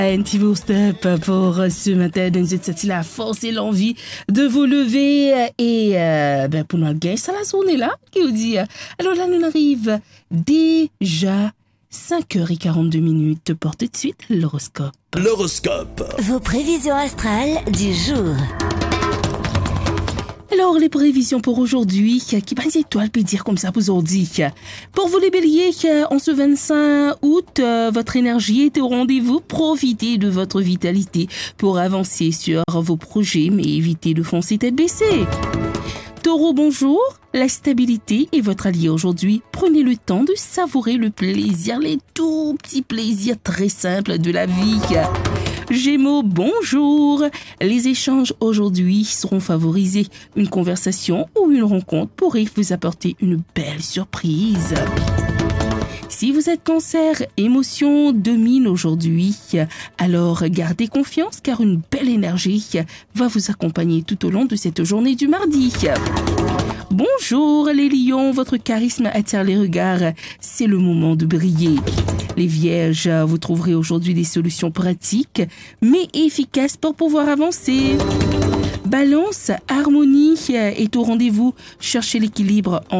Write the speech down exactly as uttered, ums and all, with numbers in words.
Un petit beau step pour ce matin. Nous avons la force et l'envie de vous lever et euh, ben pour nous gagner ça la journée là qui vous dit. Alors là nous arrive déjà cinq heures quarante-deux minutes. Pour tout de suite l'horoscope. L'horoscope. Vos prévisions astrales du jour. Alors, les prévisions pour aujourd'hui, qui pas des étoiles peut dire comme ça pour aujourd'hui. Pour vous les béliers, en ce vingt-cinq août, votre énergie est au rendez-vous. Profitez de votre vitalité pour avancer sur vos projets, mais évitez de foncer tête baissée. Taureau, bonjour. La stabilité est votre allié aujourd'hui. Prenez le temps de savourer le plaisir, les tout petits plaisirs très simples de la vie. Gémeaux, bonjour. Les échanges aujourd'hui seront favorisés. Une conversation ou une rencontre pourrait vous apporter une belle surprise. Si vous êtes cancer, émotion domine aujourd'hui. Alors gardez confiance car une belle énergie va vous accompagner tout au long de cette journée du mardi. Bonjour les lions, votre charisme attire les regards. C'est le moment de briller. Les vierges, vous trouverez aujourd'hui des solutions pratiques mais efficaces pour pouvoir avancer. Balance, harmonie est au rendez-vous. Cherchez l'équilibre en